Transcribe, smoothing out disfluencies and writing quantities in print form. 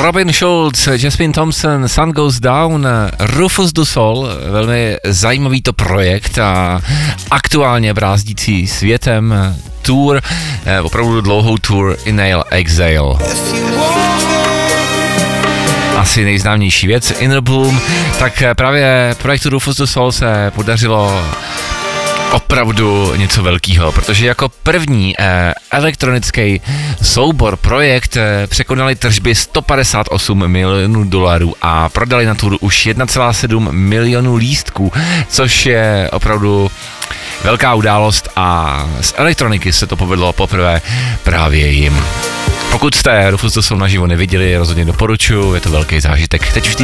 Robin Schulz, Jasmine Thompson, Sun Goes Down, Rufus Du Sol, velmi zajímavý to projekt a aktuálně brázdící světem tour, opravdu dlouhou tour Inhale Exhale. Asi nejznámější věc Inner Bloom, tak právě projektu Rufus Du Sol se podařilo opravdu něco velkého, protože jako první elektronický soubor projekt překonali tržby 158 milionů dolarů a prodali na tour už 1,7 milionu lístků, což je opravdu velká událost a z elektroniky se to povedlo poprvé právě jim. Pokud jste Rufus Du Sol naživo neviděli, rozhodně doporučuji, je to velký zážitek. Teď už